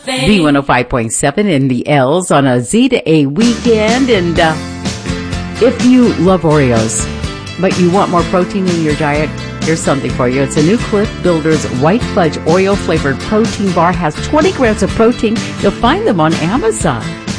B105.7 in the L's on a Z to A weekend. And if you love Oreos, but you want more protein in your diet, here's something for you. It's a new Cliff Builders White Fudge Oreo flavored protein bar. Has 20 grams of protein. You'll find them on Amazon.